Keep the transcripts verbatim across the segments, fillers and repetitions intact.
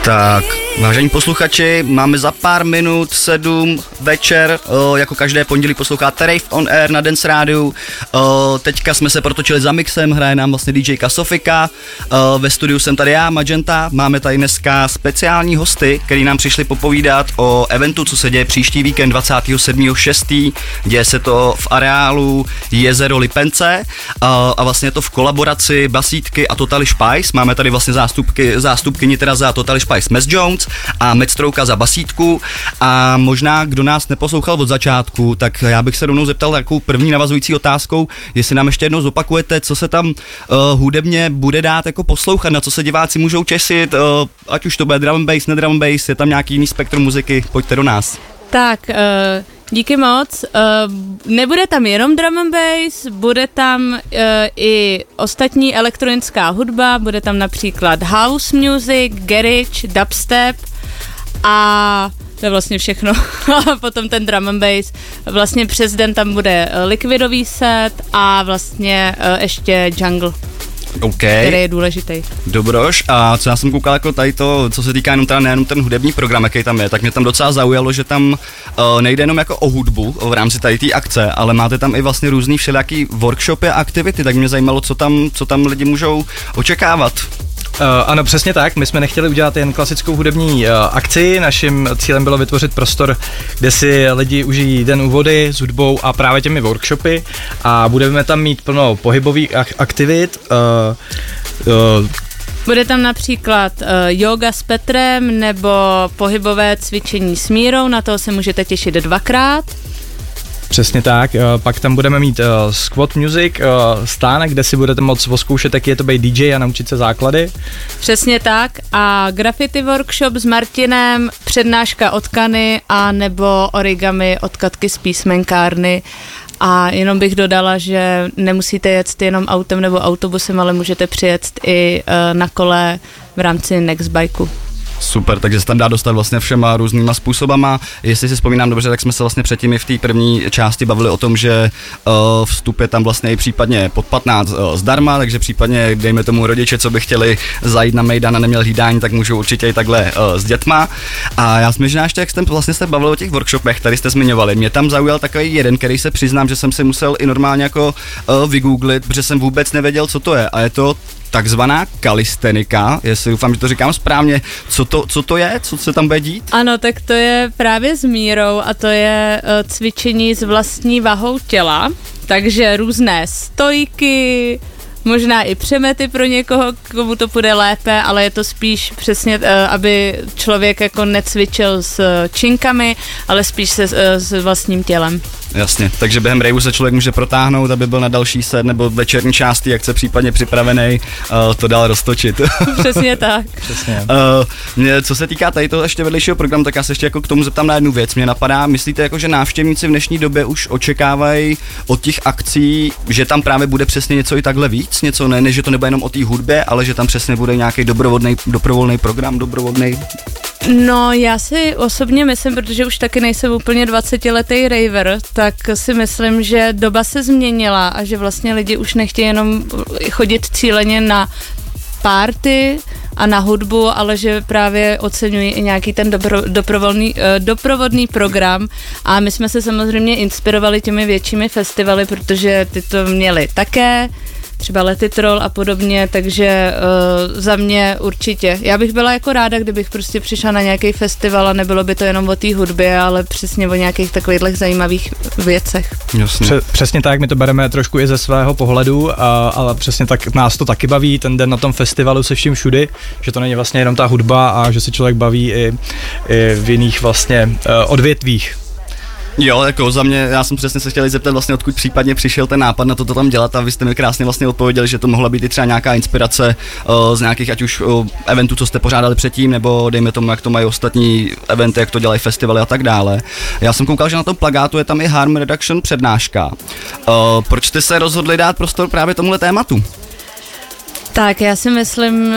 Tak, vážení posluchači, máme za pár minut sedm večer, o, jako každé pondělí posloucháte Rave on Air na Dance Rádiu. O, teďka jsme se protočili za mixem, hraje nám vlastně DJka Sofika, o, ve studiu jsem tady já, Magenta, máme tady dneska speciální hosty, který nám přišli popovídat o eventu, co se děje příští víkend dvacátého sedmého šestého Děje se to v areálu Jezero Lipence o, a vlastně je to v kolaboraci Basítky a Totally Spice. Máme tady vlastně zástupky, zástupkyni teda za Totally Spice Mess Jones a Metstrouka za basítku a možná, kdo nás neposlouchal od začátku, tak já bych se rovnou zeptal takovou první navazující otázkou, jestli nám ještě jednou zopakujete, co se tam uh, hudebně bude dát jako poslouchat, na co se diváci můžou těšit, uh, ať už to bude drum and bass, ne drum and bass, je tam nějaký jiný spektrum muziky, pojďte do nás. Tak, uh, díky moc. Uh, nebude tam jenom drum and bass, bude tam uh, i ostatní elektronická hudba, bude tam například house music, garage, dubstep a to je vlastně všechno. A potom ten drum and bass. Vlastně přes den tam bude liquidový set a vlastně uh, ještě jungle. Okay. Který je důležitý. Dobroš, a co já jsem koukal jako tady to, co se týká jenom teda nejenom ten hudební program, jaký tam je, tak mě tam docela zaujalo, že tam uh, nejde jenom jako o hudbu v rámci tady té akce, ale máte tam i vlastně různý všelijaký workshopy a aktivity, tak mě zajímalo, co tam, co tam lidi můžou očekávat. Uh, ano, přesně tak. My jsme nechtěli udělat jen klasickou hudební uh, akci. Naším cílem bylo vytvořit prostor, kde si lidi užijí den u vody s hudbou a právě těmi workshopy. A budeme tam mít plno pohybových aktivit. Uh, uh, Bude tam například uh, yoga s Petrem nebo pohybové cvičení s Mírou, na to se můžete těšit dvakrát. Přesně tak, pak tam budeme mít uh, squat music, uh, stánek, kde si budete moct oskoušet, jak je to být D J a naučit se základy. Přesně tak a graffiti workshop s Martinem, přednáška od Kany a nebo origami od Katky z písmenkárny. A jenom bych dodala, že nemusíte jet jenom autem nebo autobusem, ale můžete přijet i uh, na kole v rámci Nextbikeu. Super, takže se tam dá dostat vlastně všema různýma způsobama. Jestli si vzpomínám dobře, tak jsme se vlastně předtím i v té první části bavili o tom, že uh, vstup je tam vlastně i případně pod patnáct uh, zdarma, takže případně dejme tomu rodiče, co by chtěli zajít na mejdan a neměl hlídání, tak můžou určitě i takhle uh, s dětma. A já si myslím, že ještě, jak jste vlastně se bavili o těch workshopech, který jste zmiňovali, mě tam zaujal takový jeden, který se přiznám, že jsem si musel i normálně jako uh, vygooglit, protože jsem vůbec nevěděl, co to je. A je to takzvaná kalistenika, jestli doufám, že to říkám správně. Co to, co to je? Co se tam bude dít? Ano, tak to je právě s Mírou a to je uh, cvičení s vlastní vahou těla, takže různé stojky, možná i přemety pro někoho, komu to půjde lépe, ale je to spíš přesně, uh, aby člověk jako necvičil s činkami, ale spíš se uh, s vlastním tělem. Jasně, takže během rejvu se člověk může protáhnout, aby byl na další set nebo večerní části, jak se případně připravený uh, to dál roztočit. Přesně tak. Přesně. Uh, mě, co se týká tady toho ještě vedlejšího programu, tak já se ještě jako k tomu zeptám na jednu věc. Mě napadá, myslíte, jako, že návštěvníci v dnešní době už očekávají od těch akcí, že tam právě bude přesně něco i takhle víc? Něco ne, ne že to nebude jenom o té hudbě, ale že tam přesně bude nějaký doprovodný, doprovolný program, dobrovolný? No, já si osobně myslím, protože už taky nejsem úplně dvacetiletý raver, tak si myslím, že doba se změnila a že vlastně lidi už nechtějí jenom chodit cíleně na party a na hudbu, ale že právě oceňují i nějaký ten dobro, doprovodný, doprovodný program a my jsme se samozřejmě inspirovali těmi většími festivaly, protože ty to měli také, třeba Letitrol a podobně, takže uh, za mě určitě. Já bych byla jako ráda, kdybych prostě přišla na nějaký festival a nebylo by to jenom o té hudbě, ale přesně o nějakých takových zajímavých věcech. Pře- přesně tak, my to bereme trošku i ze svého pohledu, a, ale přesně tak nás to taky baví, ten den na tom festivalu se vším všudy, že to není vlastně jenom ta hudba a že se člověk baví i, i v jiných vlastně uh, odvětvích. Jo, jako za mě, já jsem přesně se chtěl zeptat vlastně, odkud případně přišel ten nápad na to, to tam dělat a vy jste mi krásně vlastně odpověděli, že to mohla být i třeba nějaká inspirace uh, z nějakých ať už uh, eventů, co jste pořádali předtím, nebo dejme tomu, jak to mají ostatní eventy, jak to dělají festivaly a tak dále. Já jsem koukal, že na tom plakátu je tam i Harm Reduction přednáška. Uh, proč jste se rozhodli dát prostor právě tomuhle tématu? Tak já si myslím,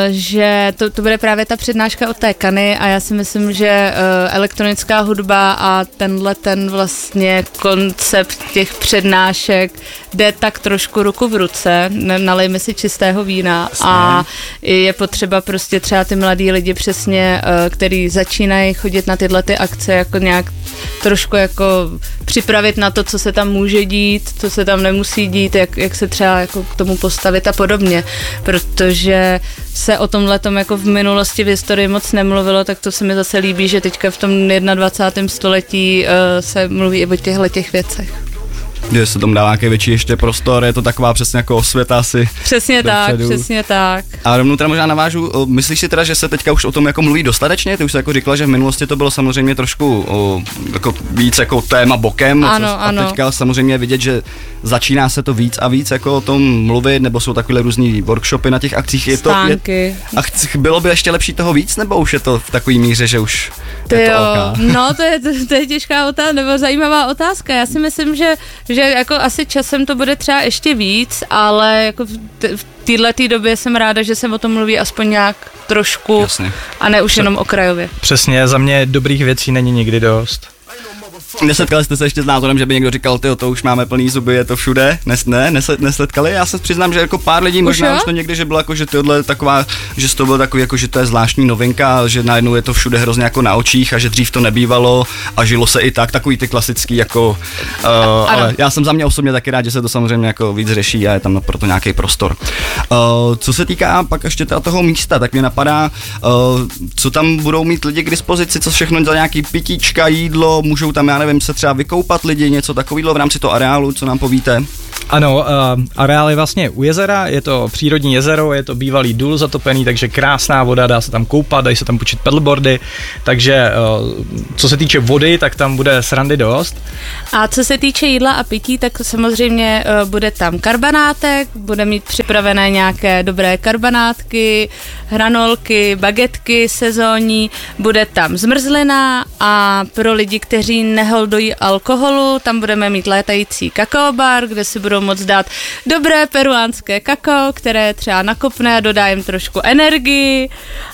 že to, to bude právě ta přednáška od té Kany a já si myslím, že elektronická hudba a tenhle ten vlastně koncept těch přednášek jde tak trošku ruku v ruce, nalejme si čistého vína a je potřeba prostě třeba ty mladí lidi přesně, který začínají chodit na tyhle ty akce, jako nějak trošku jako připravit na to, co se tam může dít, co se tam nemusí dít, jak, jak se třeba jako k tomu postavit a podobně, protože se o tomhletom jako v minulosti v historii moc nemluvilo, tak to se mi zase líbí, že teďka v tom dvacátém prvním století uh, se mluví i o těchto těch věcech. Že se tomu dává nějaký větší ještě prostor, je to taková přesně jako osvěta asi. Přesně tak, přesně tak. A rovnou teda možná navážu, myslíš si teda, že se teďka už o tom jako mluví dostatečně? Ty už jsi jako říkala, že v minulosti to bylo samozřejmě trošku o, jako víc jako téma bokem. Ano, co, ano. A teďka samozřejmě vidět, že začíná se to víc a víc jako o tom mluvit, nebo jsou takové různý workshopy na těch akcích. Je Stánky. To, je, a chci, bylo by ještě lepší toho víc, nebo už je to v takové míře, že už to je to jo, OK? No to je, to, to je těžká otázka, nebo zajímavá otázka. Já si myslím, že, že jako asi časem to bude třeba ještě víc, ale jako v, t- v této době jsem ráda, že se o tom mluví aspoň nějak trošku. Jasně. A ne už jenom okrajově. Přesně, za mě dobrých věcí není nikdy dost. Nesetkali jste se ještě s názorem, že by někdo říkal, tyjo, to už máme plný zuby, je to všude? Nes, ne, neset, nesetkali? Já se přiznám, že jako pár lidí, možná už to někdy, že bylo jako, že tohle taková, že to bylo takový, jako, že to je zvláštní novinka, že najednou je to všude hrozně jako na očích a že dřív to nebývalo a žilo se i tak, takový ty klasický jako, uh, ale já jsem za mě osobně taky rád, že se to samozřejmě jako víc řeší a je tam proto nějaký prostor. Uh, co se týká pak ještě toho místa, tak mě napadá, uh, co tam budou mít lidi k dispozici, co všechno za nějaký pitíčka, jídlo, můžou tam, já nevím, se třeba vykoupat lidi, něco takového v rámci toho areálu, co nám povíte? Ano, uh, areál je vlastně u jezera, je to přírodní jezero, je to bývalý důl zatopený, takže krásná voda, dá se tam koupat, dají se tam počít paddleboardy, takže uh, co se týče vody, tak tam bude srandy dost. A co se týče jídla a pití, tak samozřejmě uh, bude tam karbanátek, bude mít připravené nějaké dobré karbanátky, hranolky, bagetky sezónní, bude tam zmrzlina a pro lidi, kteří neholdují alkoholu, tam budeme mít létající kakaobar, kde si budou moct dát dobré peruánské kakao, které třeba nakopne a dodá jim trošku energii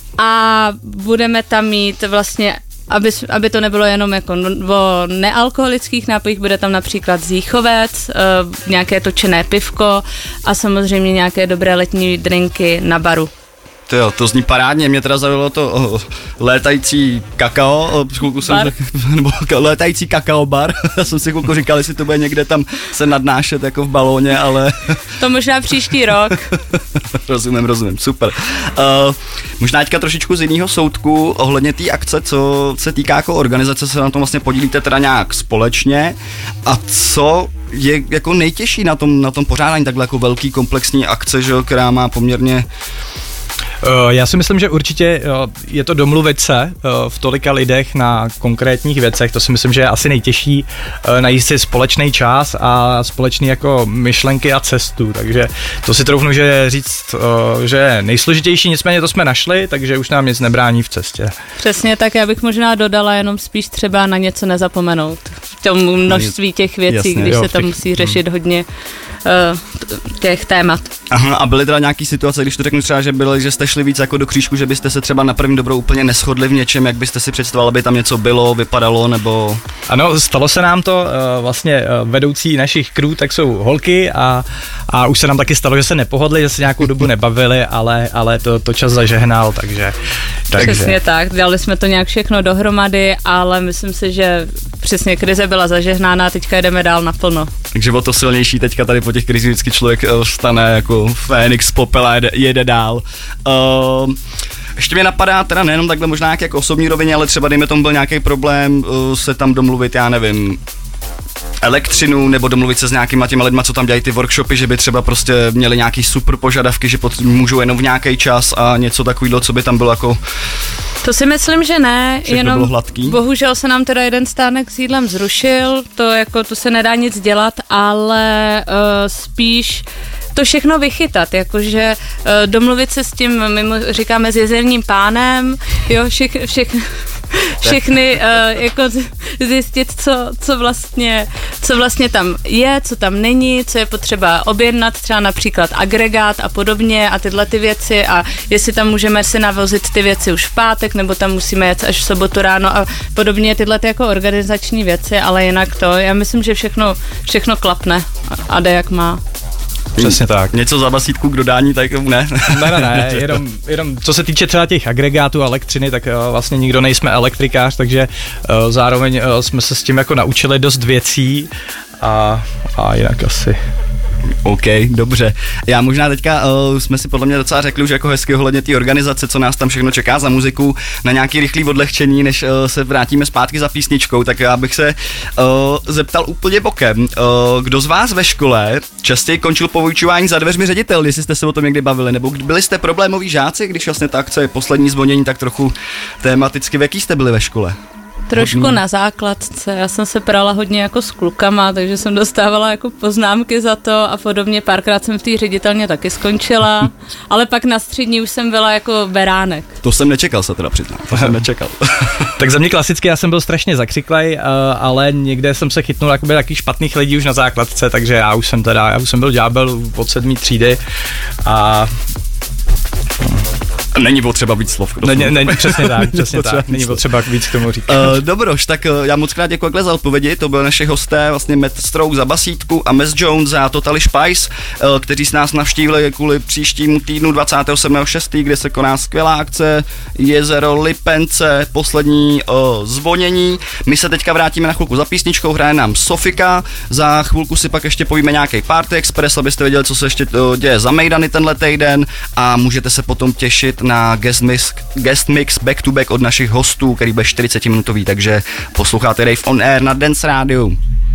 a budeme tam mít vlastně, aby, aby to nebylo jenom jako o nealkoholických nápojích, bude tam například zíchovec, nějaké točené pivko a samozřejmě nějaké dobré letní drinky na baru. To jo, to zní parádně, mě teda zaujalo to oh, létající kakao, oh, chvilku jsem řekl, nebo létající kakao bar, já jsem si chvilku říkal, jestli to bude někde tam se nadnášet jako v balóně, ale... To možná příští rok. rozumím, rozumím, super. Uh, možná teďka trošičku z jiného soudku ohledně té akce, co se týká jako organizace, se na tom vlastně podílíte teda nějak společně a co je jako nejtěžší na tom, na tom pořádání takhle jako velký komplexní akce, že, která má poměrně... Já si myslím, že určitě je to domluvit se v tolika lidech na konkrétních věcech, to si myslím, že je asi nejtěžší, najít si společný čas a společný jako myšlenky a cestu, takže to si troufnu, že říct, že je nejsložitější, nicméně to jsme našli, takže už nám nic nebrání v cestě. Přesně tak, já bych možná dodala jenom spíš třeba na něco nezapomenout. V tom množství těch věcí, jasně, když jo, se tam těch... musí řešit hodně uh, těch témat. Aha, a byly teda nějaký situace, když to řeknu třeba, že byly, že jste šli víc jako do křížku, že byste se třeba na první dobrou úplně neshodli v něčem, jak byste si představovali, aby tam něco bylo, vypadalo, nebo... Ano, stalo se nám to, vlastně vedoucí našich crew, tak jsou holky a, a už se nám taky stalo, že se nepohodli, že se nějakou dobu nebavili, ale, ale to, to čas zažehnal, takže... takže... Přesně tak, dali jsme to nějak všechno dohromady, ale myslím si, že přesně krize byla zažehnána a teďka jdeme dál naplno. Takže o to silnější teďka tady po těch krizích vždycky člověk stane jako Fénix z popela, jede, jede dál. Uh, ještě mě napadá teda nejenom takhle možná nějak jako osobní rovině, ale třeba dejme tomu byl nějaký problém uh, se tam domluvit, já nevím, elektřinu, nebo domluvit se s nějakýma těma lidma, co tam dělají ty workshopy, že by třeba prostě měli nějaký super požadavky, že pot, můžou jenom v nějaký čas a něco takového, co by tam bylo jako... To si myslím, že ne, jenom bohužel se nám teda jeden stánek s jídlem zrušil, to jako to se nedá nic dělat, ale uh, spíš to všechno vychytat, jakože uh, domluvit se s tím, my mu říkáme s jezerním pánem, jo, všech, všech, všechny uh, jako zjistit, co, co, vlastně, co vlastně tam je, co tam není, co je potřeba objednat, třeba například agregát a podobně a tyhle ty věci a jestli tam můžeme si navozit ty věci už v pátek, nebo tam musíme jet až v sobotu ráno a podobně tyhle ty jako organizační věci, ale jinak to, já myslím, že všechno, všechno klapne a jde jak má. Přesně tak. Něco za basítku k dodání, tak ne. Ne, ne, ne, jenom, jenom co se týče třeba těch agregátů a elektřiny, tak uh, vlastně nikdo nejsme elektrikář, takže uh, zároveň uh, jsme se s tím jako naučili dost věcí a, a jinak asi. OK, dobře. Já možná teďka uh, jsme si podle mě docela řekli už jako hezky ohledně té organizace, co nás tam všechno čeká za muziku, na nějaký rychlý odlehčení, než uh, se vrátíme zpátky za písničkou, tak já bych se uh, zeptal úplně bokem. Uh, kdo z vás ve škole častěji končil po vyučování za dveřmi ředitel, jestli jste se o tom někdy bavili, nebo byli jste problémoví žáci, když vlastně ta akce je poslední zvonění, tak trochu tematicky, v jaký jste byli ve škole? Trošku hodně. Na základce, já jsem se prala hodně jako s klukama, takže jsem dostávala jako poznámky za to a podobně, párkrát jsem v té ředitelně taky skončila, ale pak na střední už jsem byla jako beránek. To jsem nečekal, se teda přiznám, to jsem nečekal. Tak za mě klasicky, já jsem byl strašně zakřiklej, ale někde jsem se chytnul jakoby takých špatných lidí už na základce, takže já už jsem teda, já už jsem byl ďábel od sedmý třídy a... Není potřeba víc slov. Není, není, přesně tak, přesně tak. Není potřeba víc k tomu říkat. Uh, dobroš, tak uh, já moc krát děkuji za odpovědi. To byli naši hosté, vlastně Matt Stroke za basítku a Mess Jones za Totally Spice, uh, kteří s nás navštívili kvůli příštímu týdnu dvacátého sedmého šestého kde se koná skvělá akce Jezero Lipence, poslední uh, zvonění. My se teďka vrátíme na chvilku za písničkou, hraje nám Sofika. Za chvilku si pak ještě povíme nějaký Party Express, abyste věděli, co se ještě uh, děje za Mejdany tenhle týden a můžete se potom těšit na guest mix, guest mix back to back od našich hostů, který bude čtyřicetiminutový, takže posloucháte Rave on Air na Dance Radio.